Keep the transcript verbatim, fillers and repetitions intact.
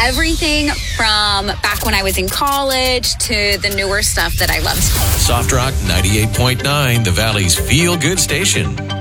everything from back when I was in college to the newer stuff that I loved. Soft Rock ninety-eight point nine, the Valley's feel-good station.